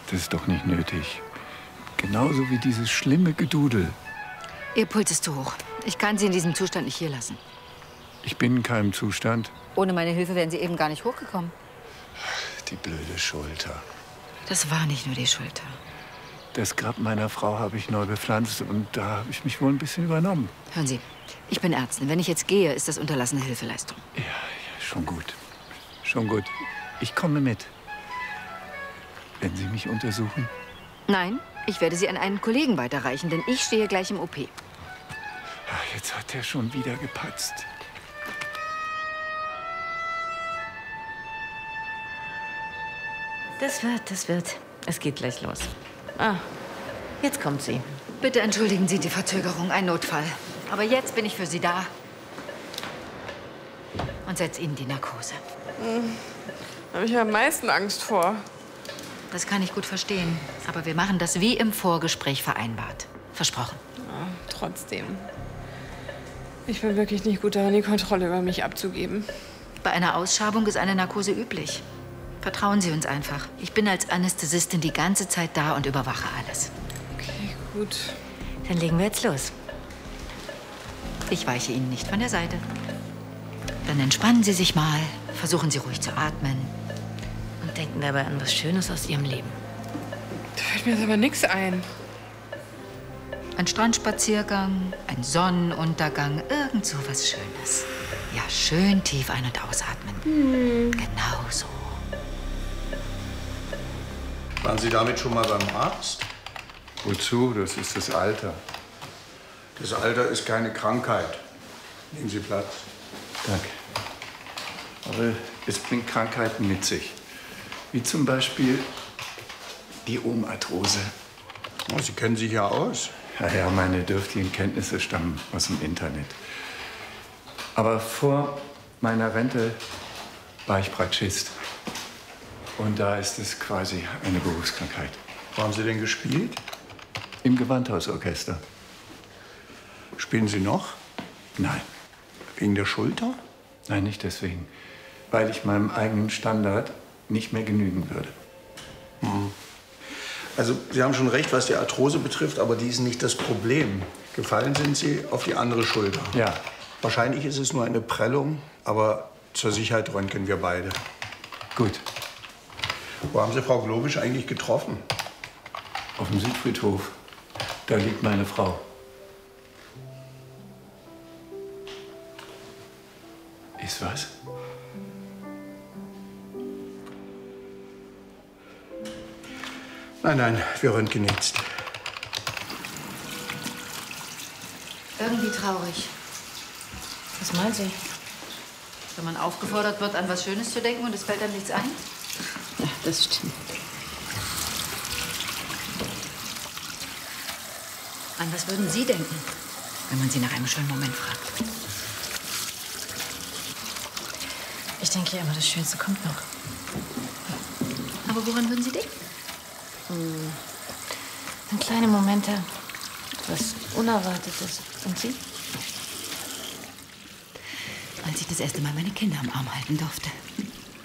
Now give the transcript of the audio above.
Das ist doch nicht nötig. Genauso wie dieses schlimme Gedudel. Ihr Puls ist zu hoch. Ich kann Sie in diesem Zustand nicht hier lassen. Ich bin in keinem Zustand. Ohne meine Hilfe wären Sie eben gar nicht hochgekommen. Die blöde Schulter. Das war nicht nur die Schulter. Das Grab meiner Frau habe ich neu bepflanzt und da habe ich mich wohl ein bisschen übernommen. Hören Sie, ich bin Ärztin. Wenn ich jetzt gehe, ist das unterlassene Hilfeleistung. Ja, schon gut. Schon gut. Ich komme mit. Wenn Sie mich untersuchen? Nein, ich werde Sie an einen Kollegen weiterreichen, denn ich stehe gleich im OP. Ach, jetzt hat er schon wieder gepatzt. Das wird. Es geht gleich los. Ah, jetzt kommt sie. Bitte entschuldigen Sie die Verzögerung, ein Notfall. Aber jetzt bin ich für Sie da. Und setze Ihnen die Narkose. Da habe ich am meisten Angst vor. Das kann ich gut verstehen. Aber wir machen das wie im Vorgespräch vereinbart. Versprochen. Ja, trotzdem. Ich bin wirklich nicht gut darin, die Kontrolle über mich abzugeben. Bei einer Ausschabung ist eine Narkose üblich. Vertrauen Sie uns einfach. Ich bin als Anästhesistin die ganze Zeit da und überwache alles. Okay, gut. Dann legen wir jetzt los. Ich weiche Ihnen nicht von der Seite. Dann entspannen Sie sich mal, versuchen Sie ruhig zu atmen. Und denken dabei an was Schönes aus Ihrem Leben. Da fällt mir jetzt aber nichts ein. Ein Strandspaziergang, ein Sonnenuntergang, irgend so was Schönes. Ja, schön tief ein- und ausatmen. Genau so. Waren Sie damit schon mal beim Arzt? Wozu? Das ist das Alter. Das Alter ist keine Krankheit. Nehmen Sie Platz. Danke. Aber es bringt Krankheiten mit sich. Wie zum Beispiel die Ohnarthrose. Oh, Sie kennen sich ja aus. Ja, meine dürftigen Kenntnisse stammen aus dem Internet. Aber vor meiner Rente war ich Praxist. Und da ist es quasi eine Berufskrankheit. Wo haben Sie denn gespielt? Im Gewandhausorchester. Spielen Sie noch? Nein. Wegen der Schulter? Nein, nicht deswegen. Weil ich meinem eigenen Standard nicht mehr genügen würde. Also, Sie haben schon recht, was die Arthrose betrifft, aber die ist nicht das Problem. Gefallen sind Sie auf die andere Schulter. Ja. Wahrscheinlich ist es nur eine Prellung, aber zur Sicherheit röntgen wir beide. Gut. Wo haben Sie Frau Globisch eigentlich getroffen? Auf dem Südfriedhof. Da liegt meine Frau. Ist was? Nein, nein, wir röntgen jetzt. Irgendwie traurig. Was meinen Sie? Wenn man aufgefordert wird, an was Schönes zu denken und es fällt einem nichts ein? Ja, das stimmt. An was würden Sie denken, wenn man Sie nach einem schönen Moment fragt? Ich denke ja immer, das Schönste kommt noch. Aber woran würden Sie denken? An kleine Momente, etwas Unerwartetes. Und Sie? Als ich das erste Mal meine Kinder am Arm halten durfte.